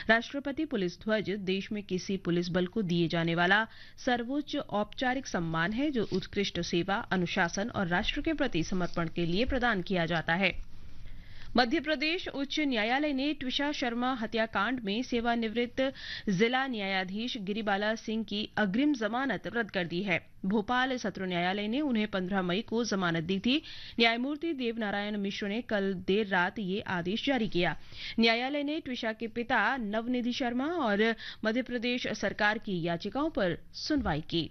राष्ट्रपति पुलिस ध्वज देश में किसी पुलिस बल को दिए जाने वाला सर्वोच्च औपचारिक सम्मान है जो उत्कृष्ट सेवा, अनुशासन और राष्ट्र के प्रति समर्पण के लिए प्रदान किया जाता है। मध्य प्रदेश उच्च न्यायालय ने ट्विशा शर्मा हत्याकांड में सेवानिवृत्त जिला न्यायाधीश गिरिबाला सिंह की अग्रिम जमानत रद्द कर दी है। भोपाल सत्र न्यायालय ने उन्हें 15 मई को जमानत दी थी। न्यायमूर्ति देवनारायण मिश्र ने कल देर रात ये आदेश जारी किया। न्यायालय ने ट्विशा के पिता नवनिधि शर्मा और मध्य प्रदेश सरकार की याचिकाओं पर सुनवाई की।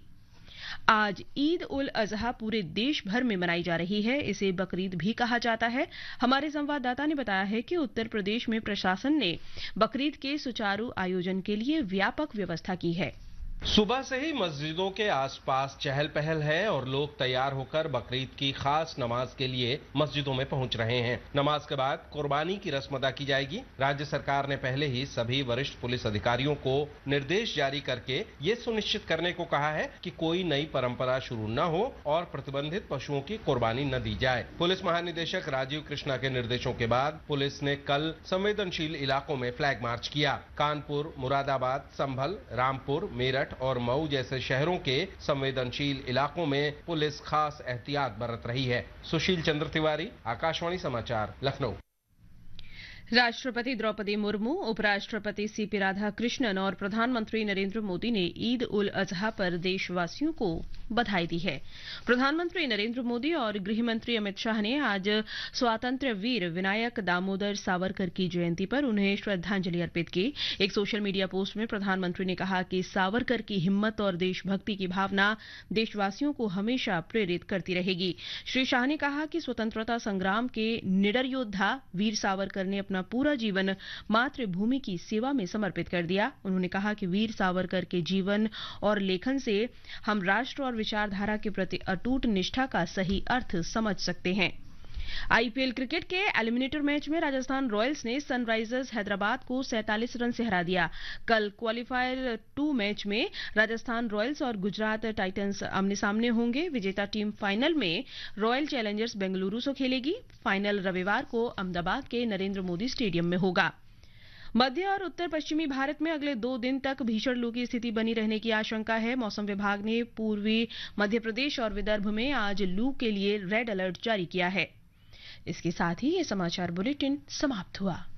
आज ईद उल अजहा पूरे देश भर में मनाई जा रही है। इसे बकरीद भी कहा जाता है। हमारे संवाददाता ने बताया है कि उत्तर प्रदेश में प्रशासन ने बकरीद के सुचारू आयोजन के लिए व्यापक व्यवस्था की है। सुबह से ही मस्जिदों के आसपास चहल पहल है और लोग तैयार होकर बकरीद की खास नमाज के लिए मस्जिदों में पहुंच रहे हैं। नमाज के बाद कुर्बानी की रस्म अदा की जाएगी। राज्य सरकार ने पहले ही सभी वरिष्ठ पुलिस अधिकारियों को निर्देश जारी करके ये सुनिश्चित करने को कहा है कि कोई नई परंपरा शुरू न हो और प्रतिबंधित पशुओं की कुर्बानी न दी जाए। पुलिस महानिदेशक राजीव कृष्णा के निर्देशों के बाद पुलिस ने कल संवेदनशील इलाकों में फ्लैग मार्च किया। कानपुर, मुरादाबाद, संभल, रामपुर, मेरठ और मऊ जैसे शहरों के संवेदनशील इलाकों में पुलिस खास एहतियात बरत रही है। सुशील चंद्र तिवारी, आकाशवाणी समाचार, लखनऊ। राष्ट्रपति द्रौपदी मुर्मू, उपराष्ट्रपति सीपी राधाकृष्णन और प्रधानमंत्री नरेंद्र मोदी ने ईद उल अजहा पर देशवासियों को बधाई दी है। प्रधानमंत्री नरेंद्र मोदी और गृह मंत्री अमित शाह ने आज स्वातंत्र्य वीर विनायक दामोदर सावरकर की जयंती पर उन्हें श्रद्धांजलि अर्पित की। एक सोशल मीडिया पोस्ट में प्रधानमंत्री ने कहा कि सावरकर की हिम्मत और देशभक्ति की भावना देशवासियों को हमेशा प्रेरित करती रहेगी। श्री शाह ने कहा कि स्वतंत्रता संग्राम के निडर योद्धा वीर सावरकर ने अपना पूरा जीवन मातृभूमि की सेवा में समर्पित कर दिया। उन्होंने कहा कि वीर सावरकर के जीवन और लेखन से हम राष्ट्र और विचारधारा के प्रति अटूट निष्ठा का सही अर्थ समझ सकते हैं। आईपीएल क्रिकेट के एलिमिनेटर मैच में राजस्थान रॉयल्स ने सनराइजर्स हैदराबाद को 47 रन से हरा दिया। कल क्वालिफायर 2 मैच में राजस्थान रॉयल्स और गुजरात टाइटंस आमने सामने होंगे। विजेता टीम फाइनल में रॉयल चैलेंजर्स बेंगलुरु से खेलेगी। फाइनल रविवार को अहमदाबाद के नरेंद्र मोदी स्टेडियम में होगा। मध्य और उत्तर पश्चिमी भारत में अगले 2 दिन तक भीषण लू की स्थिति बनी रहने की आशंका है। मौसम विभाग ने पूर्वी मध्य प्रदेश और विदर्भ में आज लू के लिए रेड अलर्ट जारी किया है। इसके साथ ही ये समाचार बुलेटिन समाप्त हुआ।